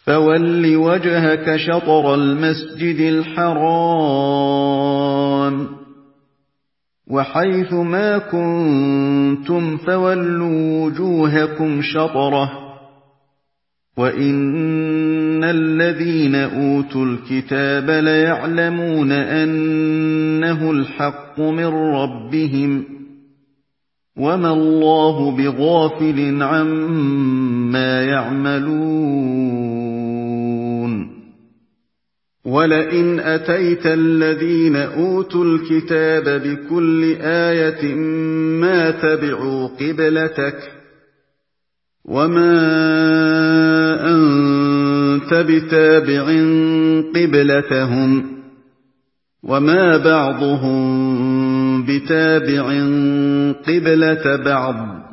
فَوَلِّ وَجْهَكَ شَطْرَ الْمَسْجِدِ الْحَرَامِ وَحَيْثُ مَا كُنتُمْ فَوَلُّوا وُجُوهَكُمْ شَطْرَهُ وَإِنَّ الَّذِينَ أُوتُوا الْكِتَابَ لَيَعْلَمُونَ أَنَّهُ الْحَقُّ مِنْ رَبِّهِمْ وَمَا اللَّهُ بِغَافِلٍ عَمَّا يَعْمَلُونَ وَلَئِنْ أَتَيْتَ الَّذِينَ أُوتُوا الْكِتَابَ بِكُلِّ آيَةٍ مَا تَبِعُوا قِبْلَتَكَ وَمَا أَنتَ بِتَابِعٍ قِبْلَتَهُمْ وَمَا بَعْضُهُم بِتَابِعٍ قِبْلَةَ بَعْضٍ